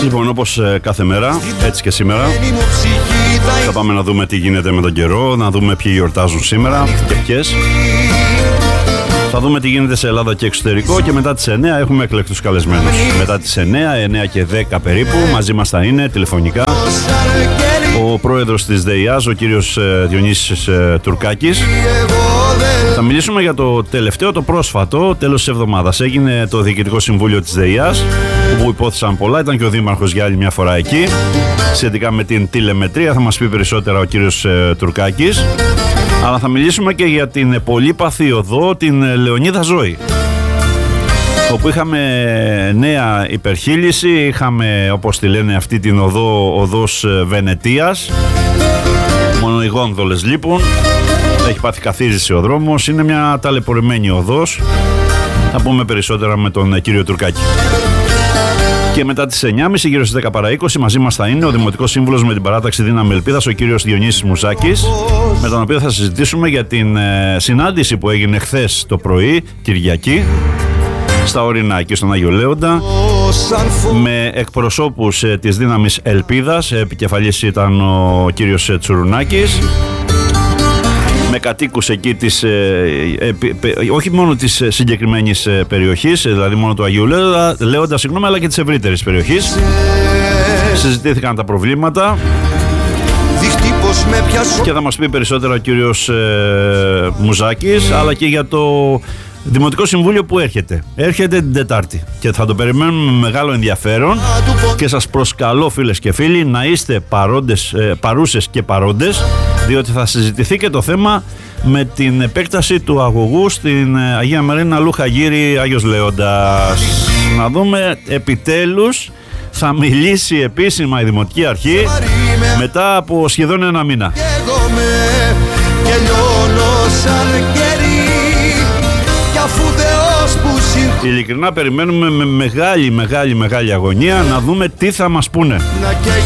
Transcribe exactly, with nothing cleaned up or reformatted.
Λοιπόν, όπως ε, κάθε μέρα, έτσι και σήμερα, θα πάμε να δούμε τι γίνεται με τον καιρό, να δούμε ποιοι γιορτάζουν σήμερα και ποιες. Θα δούμε τι γίνεται σε Ελλάδα και εξωτερικό και μετά τις εννιά έχουμε εκλεκτούς καλεσμένους. Μετά τις εννιά, εννιά και δέκα περίπου, μαζί μας θα είναι τηλεφωνικά ο πρόεδρος της ΔΕΙΑΣ, ο κύριος ε, Διονύσης ε, Τουρκάκης. Θα μιλήσουμε για το τελευταίο, το πρόσφατο, τέλος της εβδομάδας. Έγινε το Διοικητικό Συμβούλιο της ΔΕΙΑΣ, όπου υπόθεσαν πολλά. Ήταν και ο Δήμαρχος για άλλη μια φορά εκεί. Σχετικά με την τηλεμετρία θα μας πει περισσότερα ο κύριος ε, Τουρκάκης. Αλλά θα μιλήσουμε και για την πολύπαθη οδό, την Λεωνίδα Ζώη, όπου είχαμε νέα υπερχείληση. Είχαμε, όπως τη λένε αυτή, την οδό, οδός Βενετίας. Μόνο οι γόνδολες λείπουν. Έχει πάθει καθίζηση ο δρόμος. Είναι μια ταλαιπωρημένη οδός. Θα πούμε περισσότερα με τον κύριο Τουρκάκη. Και μετά τις εννιά και μισή, γύρω στις δέκα παρά είκοσι, μαζί μας θα είναι ο Δημοτικός Σύμβουλος με την παράταξη Δύναμη Ελπίδας, ο κύριος Διονύσης Μουζάκης, με τον οποίο θα συζητήσουμε για την ε, συνάντηση που έγινε χθες το πρωί, Κυριακή, στα Ορεινά, εκεί στον Άγιο Λέοντα, με εκπροσώπους ε, της Δύναμης Ελπίδας. Επικεφαλής ήταν ο κύριος ε, Τσουρουνάκης, με κατοίκους εκεί της, ε, ε, ε, όχι μόνο της συγκεκριμένης ε, περιοχής, ε, δηλαδή μόνο του Αγίου Λέοντα, Λέοντα, συγγνώμη, αλλά και της ευρύτερης περιοχής. Συζητήθηκαν τα προβλήματα και θα μας πει περισσότερα ο κύριος ε, Μουζάκης, αλλά και για το Δημοτικό Συμβούλιο που έρχεται. Έρχεται την Τετάρτη και θα το περιμένουμε με μεγάλο ενδιαφέρον και σας προσκαλώ, φίλες και φίλοι, να είστε παρόντες, ε, παρούσες και παρόντες, διότι θα συζητηθεί και το θέμα με την επέκταση του αγωγού στην Αγία Μαρίνα Λούχα Γύρι Άγιος Λέοντας. Να δούμε, επιτέλους θα μιλήσει επίσημα η Δημοτική Αρχή μετά από σχεδόν ένα μήνα. Ειλικρινά περιμένουμε με μεγάλη μεγάλη μεγάλη αγωνία να δούμε τι θα μας πούνε.